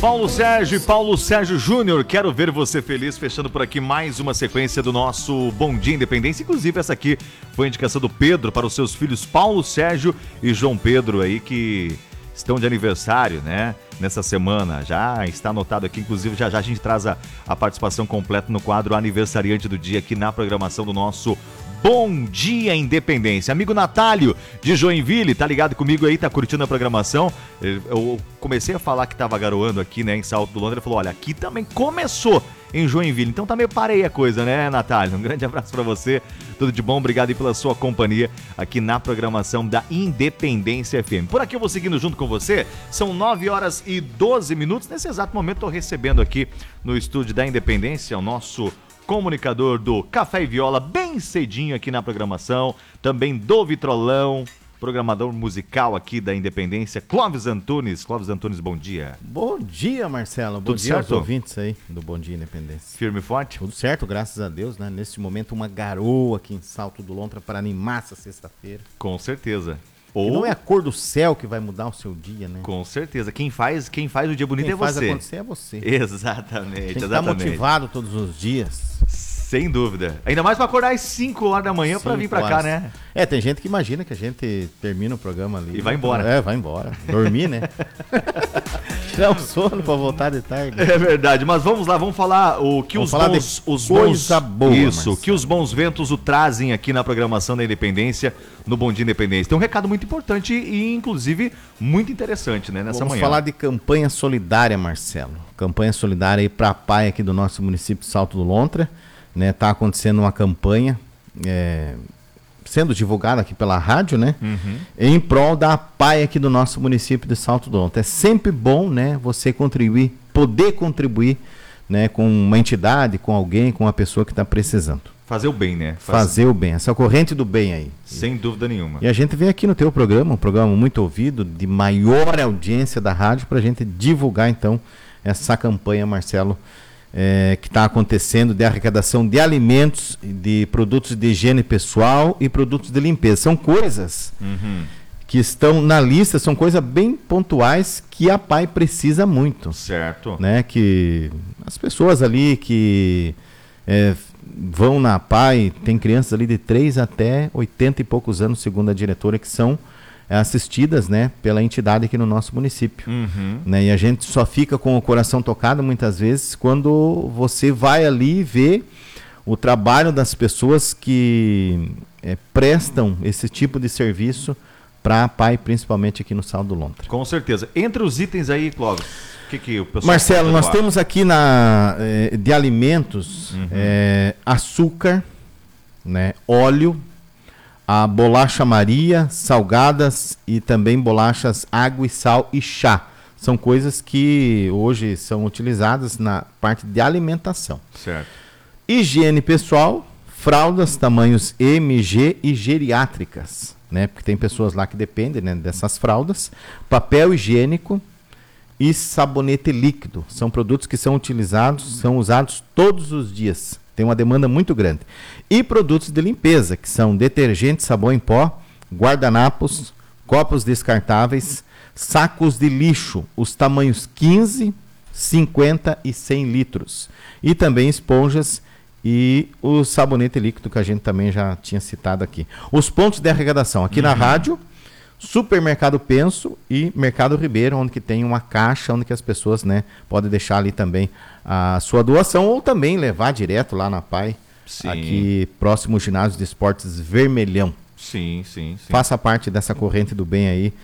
Paulo Sérgio e Paulo Sérgio Júnior, quero ver você feliz, fechando por aqui mais uma sequência do nosso Bom Dia Independência. Inclusive essa aqui foi a indicação do Pedro para os seus filhos Paulo Sérgio e João Pedro aí, que estão de aniversário, né, nessa semana. Já está anotado aqui, inclusive já a gente traz a participação completa no quadro Aniversariante do Dia aqui na programação do nosso Bom Dia Independência. Amigo Natálio de Joinville, tá ligado comigo aí, tá curtindo a programação. Eu comecei a falar que tava garoando aqui, né, em Salto do Londres. Ele falou, olha, aqui também começou em Joinville. Então tá meio parei a coisa, né, Natálio? Um grande abraço pra você, tudo de bom, obrigado aí pela sua companhia aqui na programação da Independência FM. Por aqui eu vou seguindo junto com você, são 9 horas e 12 minutos. Nesse exato momento tô recebendo aqui no estúdio da Independência o nosso comunicador do Café e Viola, bem cedinho aqui na programação, também do Vitrolão, programador musical aqui da Independência, Clóvis Antunes. Clóvis Antunes, bom dia. Bom dia, Marcelo. Bom Tudo dia certo? aos ouvintes aí do Bom Dia Independência. Firme e forte? Tudo certo, graças a Deus, né? Neste momento, uma garoa aqui em Salto do Lontra para animar essa sexta-feira. Com certeza. E não é a cor do céu que vai mudar o seu dia, né? Com certeza. Quem faz o dia bonito é você. Quem faz acontecer é você. Exatamente. Tem que estar motivado todos os dias. Sem dúvida. Ainda mais para acordar às 5 horas da manhã para vir para cá, né? É, tem gente que imagina que a gente termina o programa ali. E vai embora. É, vai embora. Dormir, né? Tirar um sono para voltar de tarde. É verdade, mas vamos lá, vamos falar o que os coisa boa, isso, Marcelo. que os bons ventos o trazem aqui na programação da Independência, no Bom Dia Independência. Tem um recado muito importante e, inclusive, muito interessante, né, nessa Vamos manhã. falar de campanha solidária, Marcelo. Campanha solidária aí para a PAI aqui do nosso município de Salto do Lontra. Né, tá acontecendo uma campanha sendo divulgada aqui pela rádio, né? Em prol da PAI aqui do nosso município de Salto do Lontra. É sempre bom, né, você poder contribuir, né, com uma entidade, com alguém, com uma pessoa que está precisando. Fazer o bem, né? Fazer o bem, essa corrente do bem aí. Sem dúvida nenhuma. E a gente vem aqui no teu programa, um programa muito ouvido, de maior audiência da rádio, para a gente divulgar então essa campanha, Marcelo, que está acontecendo de arrecadação de alimentos, de produtos de higiene pessoal e produtos de limpeza. São coisas que estão na lista, são coisas bem pontuais que a PAI precisa muito. Certo. Né? Que as pessoas ali que vão na PAI, tem crianças ali de 3 até 80 e poucos anos, segundo a diretora, que são assistidas, né, pela entidade aqui no nosso município. Né, e a gente só fica com o coração tocado muitas vezes quando você vai ali ver o trabalho das pessoas que prestam esse tipo de serviço para a PAI, principalmente aqui no Salto do Lontra. Com certeza. Entre os itens aí, Clóvis, o que o pessoal... Marcelo, nós temos aqui de alimentos açúcar, né, óleo, a bolacha Maria, salgadas e também bolachas água e sal e chá. São coisas que hoje são utilizadas na parte de alimentação. Certo. Higiene pessoal, fraldas tamanhos MG e geriátricas, né? Porque tem pessoas lá que dependem, né, dessas fraldas. Papel higiênico e sabonete líquido. São produtos que são usados todos os dias. Tem uma demanda muito grande. E produtos de limpeza, que são detergente, sabão em pó, guardanapos, copos descartáveis, sacos de lixo, os tamanhos 15, 50 e 100 litros. E também esponjas e o sabonete líquido, que a gente também já tinha citado aqui. Os pontos de arrecadação aqui na rádio, Supermercado Penso e Mercado Ribeiro, onde que tem uma caixa, onde que as pessoas, né, podem deixar ali também a sua doação ou também levar direto lá na PAI, aqui próximo ao ginásio de esportes Vermelhão. Sim. Faça parte dessa corrente do bem aí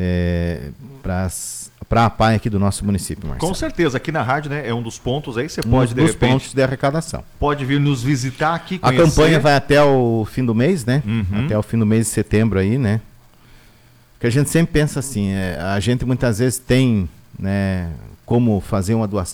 para a PAI aqui do nosso município, Marcelo. Com certeza, aqui na rádio, né, é um dos pontos aí, você pode, de repente, pontos de arrecadação. Pode vir nos visitar aqui, conhecer. A campanha vai até o fim do mês, né? Até o fim do mês de setembro aí, né? Porque a gente sempre pensa assim, a gente muitas vezes tem, né, como fazer uma doação